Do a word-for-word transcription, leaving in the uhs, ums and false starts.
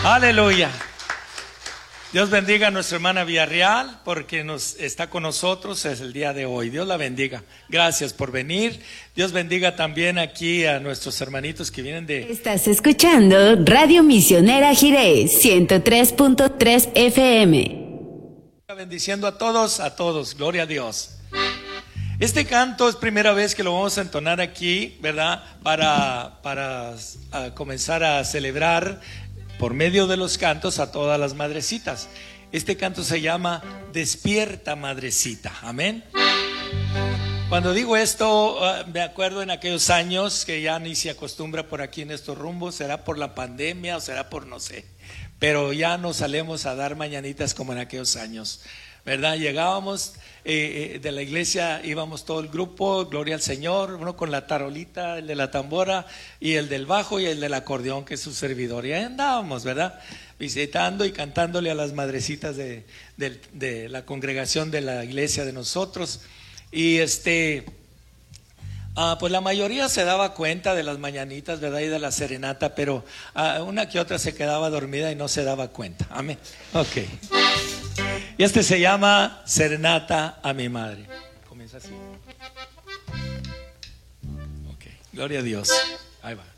Aleluya. Dios bendiga a nuestra hermana Villarreal porque nos está con nosotros es el día de hoy. Dios la bendiga. Gracias por venir. Dios bendiga también aquí a nuestros hermanitos que vienen de... Estás escuchando Radio Misionera Jiré ciento tres punto tres F M. Bendiciendo a todos, a todos. Gloria a Dios. Este canto es primera vez que lo vamos a entonar aquí, ¿verdad? Para, para a comenzar a celebrar por medio de los cantos a todas las madrecitas. Este canto se llama Despierta Madrecita. Amén. Cuando digo esto, uh, me acuerdo en aquellos años que ya ni se acostumbra por aquí en estos rumbos. Será por la pandemia o será por no sé, pero ya no salemos a dar mañanitas como en aquellos años, ¿verdad? Llegábamos eh, eh, de la iglesia, íbamos todo el grupo, gloria al Señor, uno con la tarolita, el de la tambora y el del bajo y el del acordeón, que es su servidor. Y ahí andábamos, ¿verdad? Visitando y cantándole a las madrecitas de, de, de la congregación de la iglesia de nosotros. Y este, ah, pues la mayoría se daba cuenta de las mañanitas, ¿verdad? Y de la serenata, pero ah, una que otra se quedaba dormida y no se daba cuenta. Amén. Ok. Y este se llama Serenata a mi madre. Comienza así. Ok, gloria a Dios. Ahí va.